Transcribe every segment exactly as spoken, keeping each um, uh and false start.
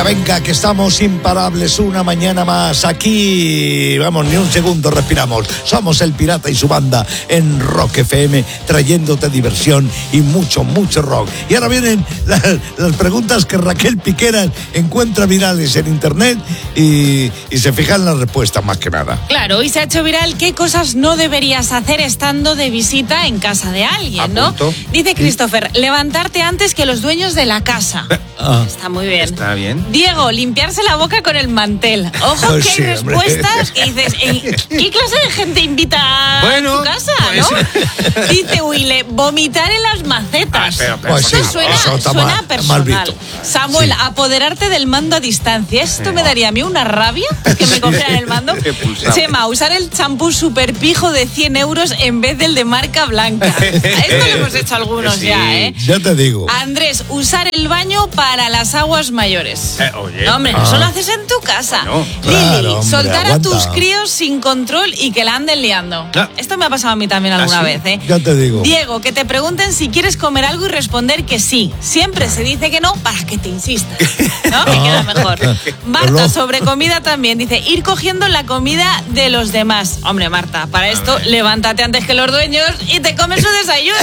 Venga, que estamos imparables una mañana más aquí. Vamos, ni un segundo respiramos. Somos el Pirata y su banda en Rock F M, trayéndote diversión y mucho, mucho rock. Y ahora vienen las, las preguntas que Raquel Piqueras encuentra virales en internet y, y se fija en las respuestas más que nada. Claro, hoy se ha hecho viral qué cosas no deberías hacer estando de visita en casa de alguien, ¿no? Apunto. Dice Christopher, levantarte antes que los dueños de la casa. Ah. Está muy bien. Está bien. Diego, limpiarse la boca con el mantel. Ojo Pues que hay sí, hombre. respuestas que dices, "Ey, ¿qué clase de gente invita Bueno, a tu casa, pues- no?" Dice Wille, vomitar en las macetas. Ah, pero, pero, Pues Esto sí, suena, eso está suena mal- personal. mal visto. Samuel, Sí. apoderarte del mando a distancia. Esto me daría a mí una rabia que me cogieran el mando. Qué pulsado. Chema, usar el champú super pijo de cien euros en vez del de marca blanca. Esto lo hemos hecho algunos Sí. ya, ¿eh? Ya te digo. Andrés, usar el baño para las aguas mayores. Eh, oye. No, hombre, Ah. eso lo haces en tu casa. Bueno, Lili, claro, hombre, soltar aguanta. a tus críos sin control y que la anden liando. Ah. Esto me ha pasado a mí también alguna ¿Ah, sí? vez, ¿eh? Ya te digo. Diego, que te pregunten si quieres comer algo y responder que sí. Siempre se dice que no para que te insistas, ¿no? Que queda mejor. Marta, Pero- sobre comida también, dice, ir cogiendo la comida de los demás. Hombre, Marta, para esto, levántate antes que los dueños y te comes su desayuno.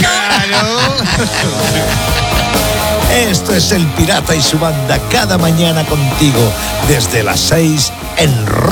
Esto es el Pirata y su banda cada mañana contigo desde las seis en Rock.